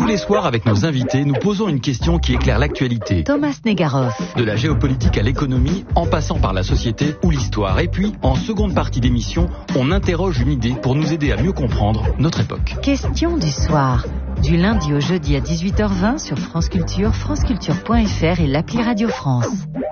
les soirs, avec nos invités, nous posons une question qui éclaire l'actualité. Thomas Negaroff. De la géopolitique à l'économie, en passant par la société ou l'histoire. Et puis, en seconde partie d'émission, on interroge une idée pour nous aider à mieux comprendre notre époque. Question du soir. Du lundi au jeudi à 18h20 sur France Culture, franceculture.fr et l'appli Radio France.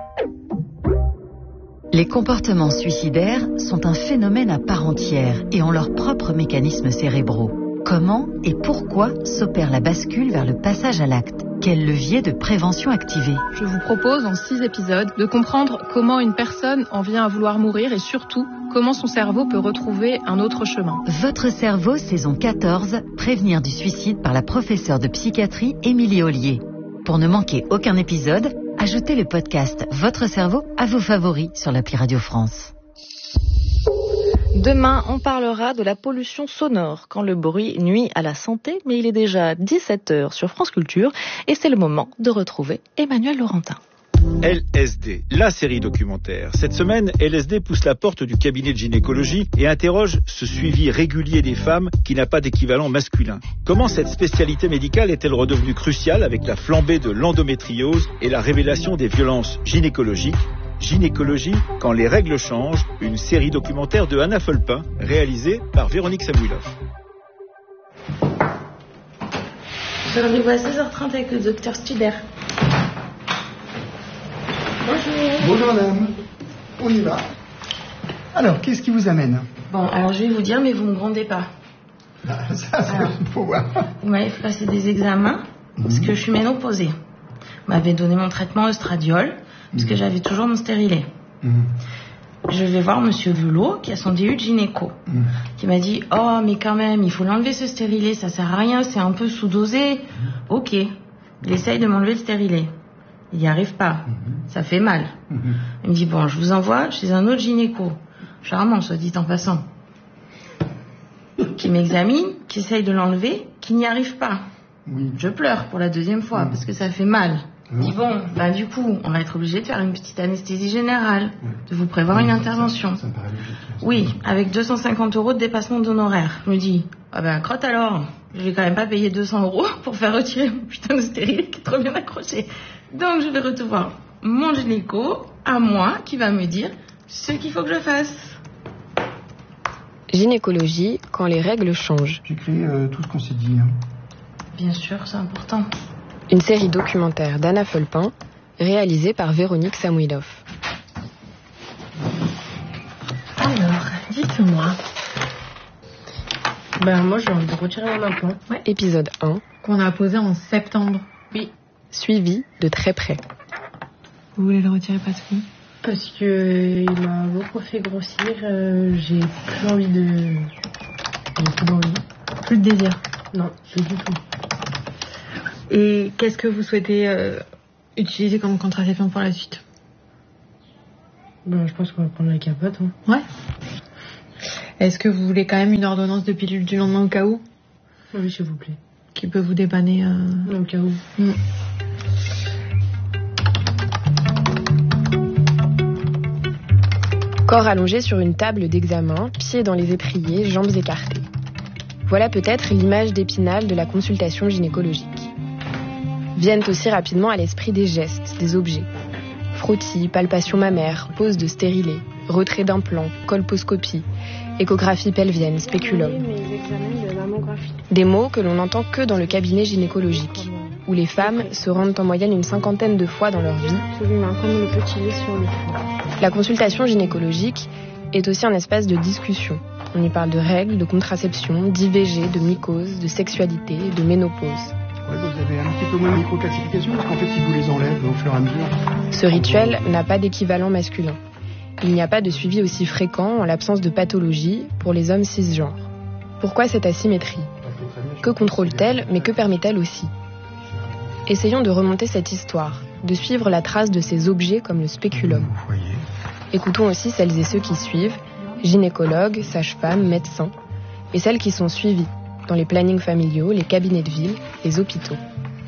Les comportements suicidaires sont un phénomène à part entière et ont leurs propres mécanismes cérébraux. Comment et pourquoi s'opère la bascule vers le passage à l'acte? Quel levier de prévention activer? Je vous propose en 6 épisodes de comprendre comment une personne en vient à vouloir mourir et surtout comment son cerveau peut retrouver un autre chemin. Votre cerveau, saison 14, prévenir du suicide par la professeure de psychiatrie Émilie Ollier. Pour ne manquer aucun épisode, ajoutez le podcast Votre cerveau à vos favoris sur l'appli Radio France. Demain, on parlera de la pollution sonore, quand le bruit nuit à la santé, mais il est déjà 17h sur France Culture et c'est le moment de retrouver Emmanuel Laurentin. LSD, la série documentaire. Cette semaine, LSD pousse la porte du cabinet de gynécologie et interroge ce suivi régulier des femmes qui n'a pas d'équivalent masculin. Comment cette spécialité médicale est-elle redevenue cruciale avec la flambée de l'endométriose et la révélation des violences gynécologiques? Gynécologie, quand les règles changent, une série documentaire de Anna Fulpin, réalisée par Véronique Samuilov. J'ai rendez-vous à 16h30 avec le docteur Studer. Bonjour. Bonjour madame, on y va. Alors, qu'est-ce qui vous amène? Bon, alors je vais vous dire, mais vous ne me grondez pas. Ça, il faut voir. Vous m'avez fait passer des examens, parce que je suis ménopausée. Vous m'avez donné mon traitement Oestradiol, parce que j'avais toujours mon stérilet. Je vais voir monsieur Vulot, qui a son DU de gynéco, qui m'a dit, oh, mais quand même, il faut l'enlever ce stérilet, ça sert à rien, c'est un peu sous-dosé. Ok, il essaye de m'enlever le stérilet. Il n'y arrive pas. Ça fait mal. Il me dit, bon, je vous envoie chez un autre gynéco. Charmant, soit dit en passant. Qui m'examine, qui essaye de l'enlever, qui n'y arrive pas. Oui. Je pleure pour la deuxième fois, parce que ça fait mal. Il dit, bon, ben du coup, on va être obligé de faire une petite anesthésie générale, de vous prévoir une intervention. Ça me paraît logique. Oui, avec 250 € de dépassement d'honoraires. Je me dis, ah ben, crotte alors. Je vais quand même pas payer 200 € pour faire retirer mon putain de stérilet qui est trop bien accroché. Donc je vais recevoir mon gynéco à moi qui va me dire ce qu'il faut que je fasse. Gynécologie, quand les règles changent. J'écris tout ce qu'on s'est dit. Bien sûr, c'est important. Une série documentaire d'Anna Fulpin, réalisée par Véronique Samuilov. Alors, dites-moi. Ben moi j'ai envie de retirer mon implant. Ouais. Épisode 1. Qu'on a posé en septembre. Oui. Suivi de très près. Vous voulez le retirer parce que? Parce que il m'a beaucoup fait grossir. J'ai plus envie de. J'ai plus d'envie. Plus de désir. Non, plus du tout. Et qu'est-ce que vous souhaitez utiliser comme contraception pour la suite? Ben je pense qu'on va prendre la capote. Hein. Ouais. Est-ce que vous voulez quand même une ordonnance de pilule du lendemain au cas où? Oui, s'il vous plaît. Qui peut vous dépanner Au cas où. Corps allongé sur une table d'examen, pieds dans les étriers, jambes écartées. Voilà peut-être l'image d'Épinal de la consultation gynécologique. Viennent aussi rapidement à l'esprit des gestes, des objets. Frottis, palpation mammaire, pose de stérilet, retrait d'implant, colposcopie, échographie pelvienne, spéculum. Des mots que l'on n'entend que dans le cabinet gynécologique, où les femmes se rendent en moyenne une 50aine de fois dans leur vie. La consultation gynécologique est aussi un espace de discussion. On y parle de règles, de contraception, d'IVG, de mycose, de sexualité, de ménopause. Ouais, vous avez un petit peu moins de microclassification parce qu'en fait, ils vous les enlèvent au fur et à mesure. Ce rituel n'a pas d'équivalent masculin. Il n'y a pas de suivi aussi fréquent en l'absence de pathologie pour les hommes cisgenres. Pourquoi cette asymétrie? Que contrôle-t-elle, mais que permet-elle aussi? Essayons de remonter cette histoire, de suivre la trace de ces objets comme le spéculum. Écoutons aussi celles et ceux qui suivent, gynécologues, sages-femmes, médecins, et celles qui sont suivies dans les plannings familiaux, les cabinets de ville, les hôpitaux.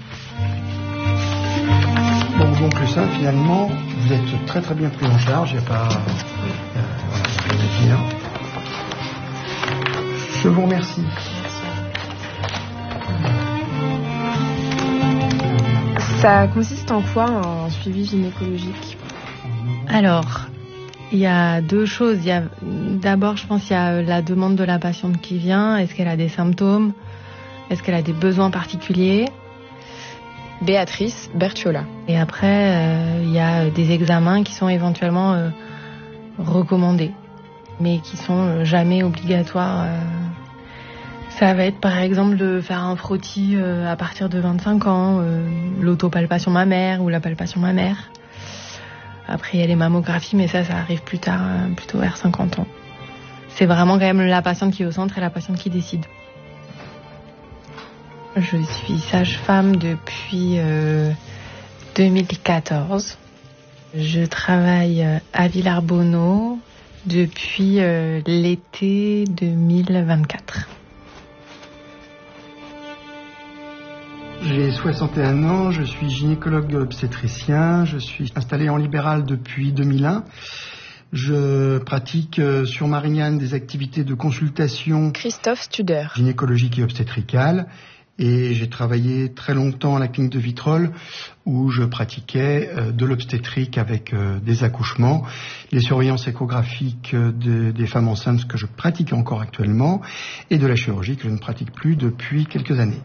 Bon, donc ça, finalement, vous êtes très très bien pris en charge, il n'y a pas... rien à dire. Je vous remercie. Ça consiste en quoi un suivi gynécologique ? Alors, il y a deux choses. D'abord, je pense qu'il y a la demande de la patiente qui vient. Est-ce qu'elle a des symptômes ? Est-ce qu'elle a des besoins particuliers ? Béatrice Bertiola. Et après, il y a des examens qui sont éventuellement recommandés, mais qui sont jamais obligatoires. Ça va être par exemple de faire un frottis à partir de 25 ans, l'autopalpation mammaire ou la palpation mammaire. Après, il y a les mammographies, mais ça arrive plus tard, plutôt vers 50 ans. C'est vraiment quand même la patiente qui est au centre et la patiente qui décide. Je suis sage-femme depuis 2014. Je travaille à Villars-Bonneau depuis l'été 2024. J'ai 61 ans, je suis gynécologue obstétricien, je suis installé en libéral depuis 2001. Je pratique sur Marignane des activités de consultation Christophe Studer. Gynécologique et obstétricale. Et j'ai travaillé très longtemps à la clinique de Vitrolles où je pratiquais de l'obstétrique avec des accouchements, les surveillances échographiques des femmes enceintes, ce que je pratique encore actuellement, et de la chirurgie que je ne pratique plus depuis quelques années.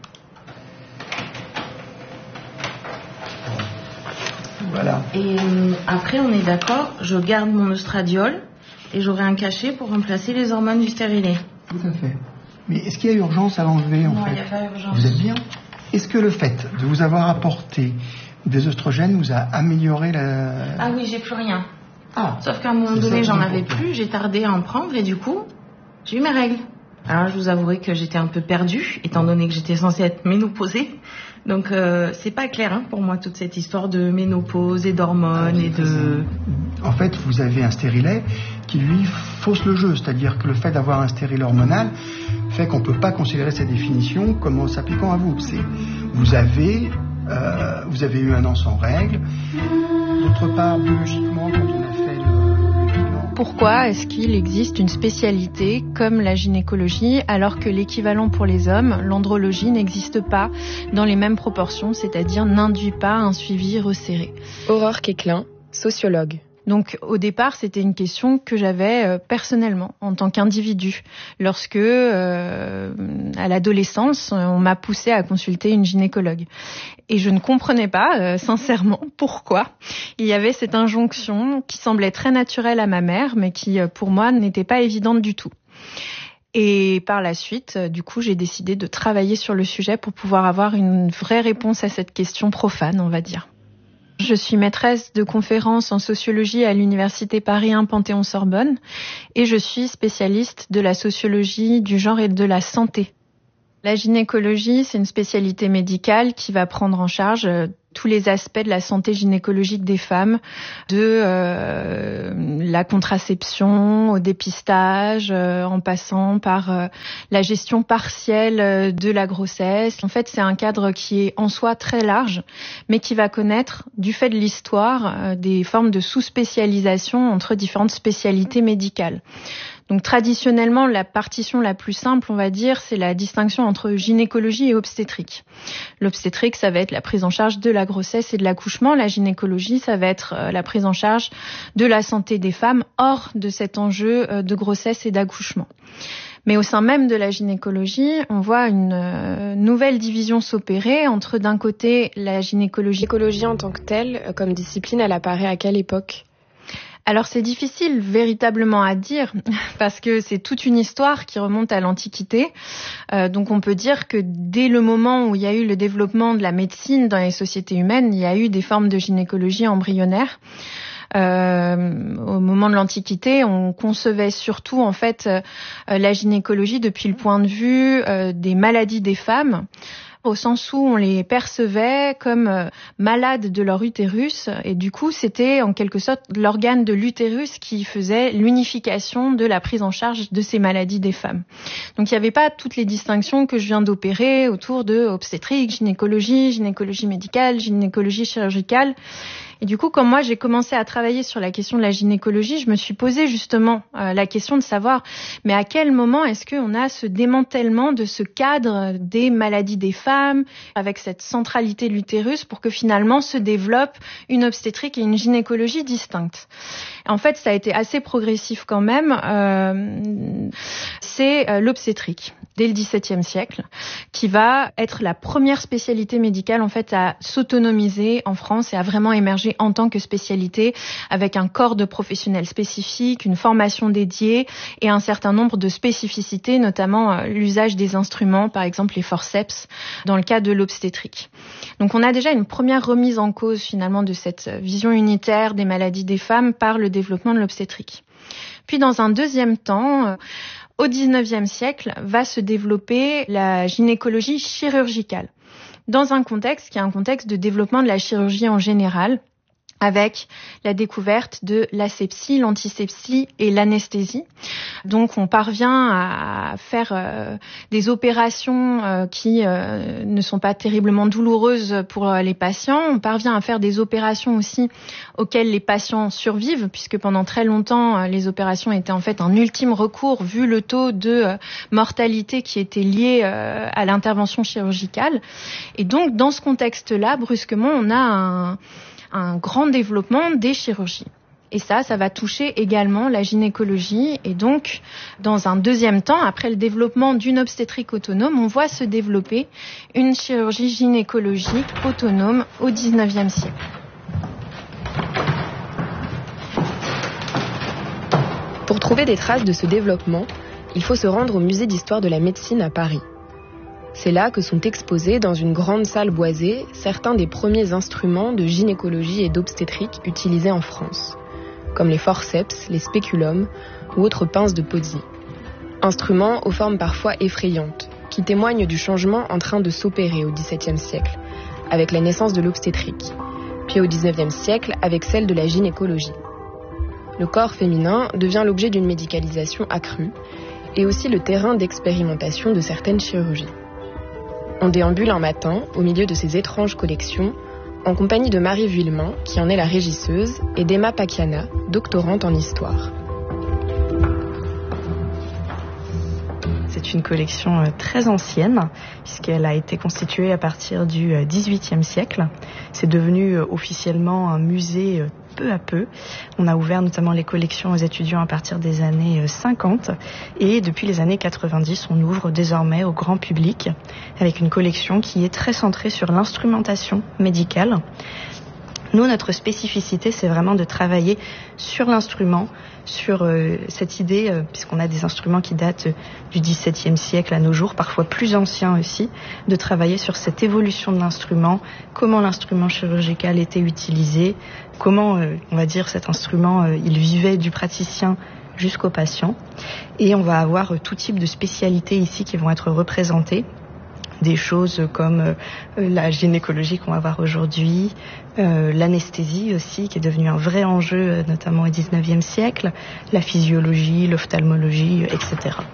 Voilà. Et après, on est d'accord, je garde mon oestradiol et j'aurai un cachet pour remplacer les hormones du stérilet. Tout à fait. Mais est-ce qu'il y a urgence à l'enlever en fait ? Non, il n'y a pas urgence. Vous êtes bien ? Est-ce que le fait de vous avoir apporté des oestrogènes vous a amélioré la... Ah oui, j'ai plus rien. Ah. Sauf qu'à un moment donné, j'en avais plus, j'ai tardé à en prendre et du coup, j'ai eu mes règles. Alors, je vous avouerai que j'étais un peu perdue, étant donné que j'étais censée être ménopausée. Donc, c'est pas clair pour moi, toute cette histoire de ménopause et d'hormones et de... En fait, vous avez un stérilet qui, lui, fausse le jeu. C'est-à-dire que le fait d'avoir un stérilet hormonal fait qu'on ne peut pas considérer cette définition comme s'appliquant à vous. Vous avez eu un an sans règles. D'autre part, biologiquement, quand on a fait le bilan... Pourquoi est-ce qu'il existe une spécialité comme la gynécologie alors que l'équivalent pour les hommes, l'andrologie, n'existe pas dans les mêmes proportions, c'est-à-dire n'induit pas un suivi resserré ? Aurore Quéclin, sociologue. Donc au départ, c'était une question que j'avais personnellement en tant qu'individu. Lorsque, à l'adolescence, on m'a poussée à consulter une gynécologue. Et je ne comprenais pas, sincèrement, pourquoi il y avait cette injonction qui semblait très naturelle à ma mère, mais qui, pour moi, n'était pas évidente du tout. Et par la suite, du coup, j'ai décidé de travailler sur le sujet pour pouvoir avoir une vraie réponse à cette question profane, on va dire. Je suis maîtresse de conférences en sociologie à l'université Paris 1 Panthéon-Sorbonne et je suis spécialiste de la sociologie du genre et de la santé. La gynécologie, c'est une spécialité médicale qui va prendre en charge tous les aspects de la santé gynécologique des femmes, de la contraception au dépistage, en passant par la gestion partielle de la grossesse. En fait, c'est un cadre qui est en soi très large, mais qui va connaître, du fait de l'histoire, des formes de sous-spécialisation entre différentes spécialités médicales. Donc traditionnellement, la partition la plus simple, on va dire, c'est la distinction entre gynécologie et obstétrique. L'obstétrique, ça va être la prise en charge de la grossesse et de l'accouchement. La gynécologie, ça va être la prise en charge de la santé des femmes hors de cet enjeu de grossesse et d'accouchement. Mais au sein même de la gynécologie, on voit une nouvelle division s'opérer entre, d'un côté, la gynécologie. Gynécologie en tant que telle, comme discipline, elle apparaît à quelle époque ? Alors c'est difficile véritablement à dire parce que c'est toute une histoire qui remonte à l'Antiquité. Donc on peut dire que dès le moment où il y a eu le développement de la médecine dans les sociétés humaines, il y a eu des formes de gynécologie embryonnaire. Au moment de l'Antiquité, on concevait surtout en fait la gynécologie depuis le point de vue des maladies des femmes, au sens où on les percevait comme malades de leur utérus, et du coup c'était en quelque sorte l'organe de l'utérus qui faisait l'unification de la prise en charge de ces maladies des femmes. Donc il n'y avait pas toutes les distinctions que je viens d'opérer autour de obstétrique, gynécologie médicale, gynécologie chirurgicale. Et du coup, quand moi j'ai commencé à travailler sur la question de la gynécologie, je me suis posé justement la question de savoir, mais à quel moment est-ce qu'on a ce démantèlement de ce cadre des maladies des femmes, avec cette centralité de l'utérus, pour que finalement se développe une obstétrique et une gynécologie distinctes. En fait, ça a été assez progressif quand même. C'est l'obstétrique dès le XVIIe siècle, qui va être la première spécialité médicale en fait à s'autonomiser en France et à vraiment émerger en tant que spécialité, avec un corps de professionnels spécifiques, une formation dédiée et un certain nombre de spécificités, notamment l'usage des instruments, par exemple les forceps, dans le cas de l'obstétrique. Donc on a déjà une première remise en cause finalement de cette vision unitaire des maladies des femmes par le développement de l'obstétrique. Puis dans un deuxième temps, au XIXe siècle, va se développer la gynécologie chirurgicale, dans un contexte qui est un contexte de développement de la chirurgie en général, avec la découverte de l'asepsie, l'antisepsie et l'anesthésie. Donc on parvient à faire des opérations qui ne sont pas terriblement douloureuses pour les patients. On parvient à faire des opérations aussi auxquelles les patients survivent, puisque pendant très longtemps, les opérations étaient en fait un ultime recours vu le taux de mortalité qui était lié à l'intervention chirurgicale. Et donc dans ce contexte-là, brusquement, on a un grand développement des chirurgies. Et ça va toucher également la gynécologie. Et donc, dans un deuxième temps, après le développement d'une obstétrique autonome, on voit se développer une chirurgie gynécologique autonome au XIXe siècle. Pour trouver des traces de ce développement, il faut se rendre au musée d'histoire de la médecine à Paris. C'est là que sont exposés dans une grande salle boisée certains des premiers instruments de gynécologie et d'obstétrique utilisés en France, comme les forceps, les spéculums ou autres pinces de Pozzi. Instruments aux formes parfois effrayantes, qui témoignent du changement en train de s'opérer au XVIIe siècle, avec la naissance de l'obstétrique, puis au XIXe siècle avec celle de la gynécologie. Le corps féminin devient l'objet d'une médicalisation accrue et aussi le terrain d'expérimentation de certaines chirurgies. On déambule un matin, au milieu de ces étranges collections, en compagnie de Marie Vuillemin, qui en est la régisseuse, et d'Emma Pacchiana, doctorante en histoire. C'est une collection très ancienne, puisqu'elle a été constituée à partir du XVIIIe siècle. C'est devenu officiellement un musée peu à peu. On a ouvert notamment les collections aux étudiants à partir des années 50 et depuis les années 90, on ouvre désormais au grand public avec une collection qui est très centrée sur l'instrumentation médicale. Nous, notre spécificité, c'est vraiment de travailler sur l'instrument, sur cette idée, puisqu'on a des instruments qui datent du XVIIe siècle à nos jours, parfois plus anciens aussi, de travailler sur cette évolution de l'instrument, comment l'instrument chirurgical était utilisé, comment, on va dire, cet instrument, il vivait du praticien jusqu'au patient. Et on va avoir tout type de spécialités ici qui vont être représentées. Des choses comme la gynécologie qu'on va voir aujourd'hui, l'anesthésie aussi, qui est devenue un vrai enjeu, notamment au XIXe siècle, la physiologie, l'ophtalmologie, etc.